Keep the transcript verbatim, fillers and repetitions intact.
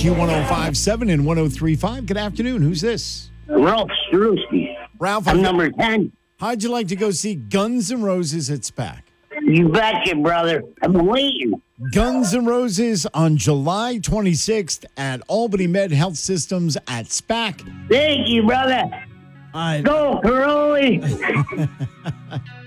Q one oh five point seven and one oh three point five. Good afternoon. Who's this? Ralph Strusky. Ralph, I'm I've- number ten. how'd you like to go see Guns N' Roses at SPAC? You betcha, brother. I'm waiting. Guns N' Roses on July twenty-sixth at Albany Med Health Systems at SPAC. Thank you, brother. I Go, Caroli.